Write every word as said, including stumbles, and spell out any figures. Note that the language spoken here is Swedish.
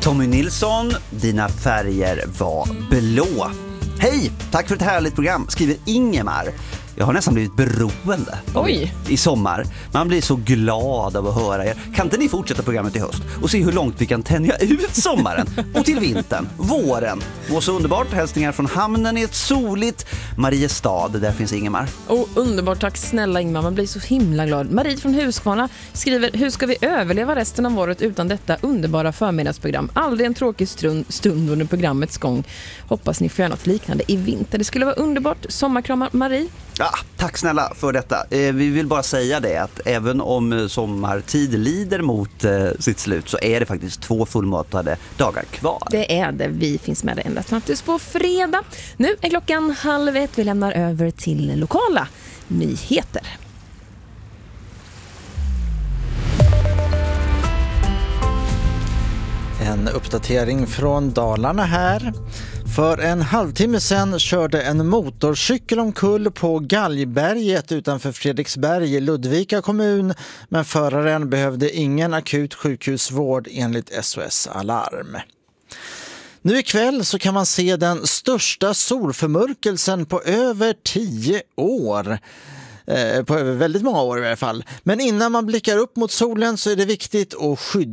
Tommy Nilsson, dina färger var blå. Hej, tack för ett härligt program, skriver Ingemar. Jag har nästan blivit beroende Oj. i sommar. Man blir så glad av att höra er. Kan inte ni fortsätta programmet i höst och se hur långt vi kan tänja ut sommaren och till vintern, våren? Må så underbart. Hälsningar från hamnen i ett soligt Mariestad. Där finns Ingemar. Oh, underbart, tack snälla Ingmar. Man blir så himla glad. Marie från Huskvarna skriver: hur ska vi överleva resten av året utan detta underbara förmiddagsprogram? Aldrig en tråkig stund, stund under programmets gång. Hoppas ni får göra något liknande i vinter. Det skulle vara underbart. Sommarkramar, Marie. Ja, tack snälla för detta. Eh, vi vill bara säga det att även om sommartid lider mot eh, sitt slut så är det faktiskt två fullmatade dagar kvar. Det är det. Vi finns med det ända fram tills på fredag. Nu är klockan halv ett. Vi lämnar över till lokala nyheter. En uppdatering från Dalarna här. För en halvtimme sedan körde en motorcykel omkull på Galgberget utanför Fredriksberg i Ludvika kommun, men föraren behövde ingen akut sjukhusvård enligt S O S Alarm. Nu ikväll så kan man se den största solförmörkelsen på över tio år. Eh, på över väldigt många år i alla fall. Men innan man blickar upp mot solen så är det viktigt att skydda